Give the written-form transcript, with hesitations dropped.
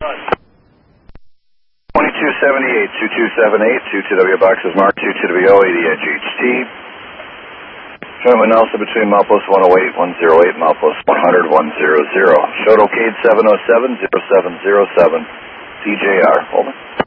2278, 2278, 22W boxes marked 22WO, 80 edge HT. Joint with Nelson between milepost 108, 108, milepost 100, 100. Showed okayed 707, 0707, CJR. Over.